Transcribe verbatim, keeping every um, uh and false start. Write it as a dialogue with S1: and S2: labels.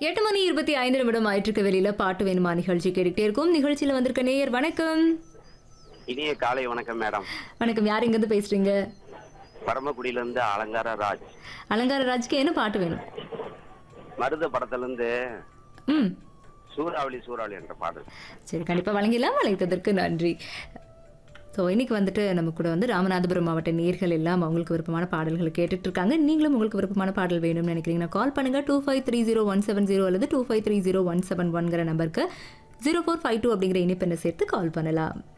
S1: எட்டு மணி இருபத்தி ஐந்து நிமிடம் ஆயிற்றுக்கு வெளியில பாட்டு வேணுமா நிகழ்ச்சி கேட்டுக்கிட்டே இருக்கும். நிகழ்ச்சியில வந்திருக்க நேயர் வணக்கம்.
S2: இனிய காலை வணக்கம் மேடம்.
S1: வணக்கம். யார் இங்க இருந்து பேசுறீங்க?
S2: பரமக்குடியில இருந்து அலங்கார ராஜ்.
S1: அலங்கார ராஜ்க்கு என்ன பாட்டு வேணும்?
S2: மருத படத்துல இருந்து
S1: ம்
S2: சூறாவளி சூறாவளி என்ற பாடல்.
S1: சரி, கண்டிப்பா வழங்கிடலாம். வளைத்ததற்கு நன்றி. ஸோ இன்னைக்கு வந்துட்டு நம்ம கூட வந்து ராமநாதபுரம் மாவட்ட நேயர்கள் எல்லாம் அவங்களுக்கு விருப்பமான பாடல்களை கேட்டுட்டு இருக்காங்க. நீங்களும் உங்களுக்கு விருப்பமான பாடல் வேணும்னு நினைக்கிறீங்கன்னா கால் பண்ணுங்க two five three zero one seven zero அல்லது two five three zero one seven ஒன்கிற நம்பருக்கு ஜீரோ ஃபோர் ஃபைவ் டூ அப்படிங்கிற இணைப்பெண்ணை சேர்த்து கால் பண்ணலாம்.